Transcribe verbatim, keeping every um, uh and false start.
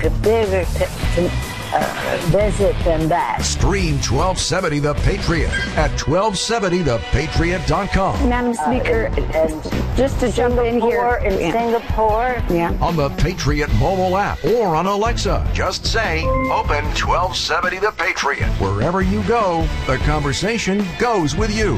bigger to, to uh, visit than that. Stream twelve seventy The Patriot at twelve seventy the patriot dot com. Madam Speaker, Uh, just to jump in here. in Yeah. Singapore. Yeah. On the Patriot mobile app or on Alexa. Just say, open twelve seventy The Patriot. Wherever you go, the conversation goes with you.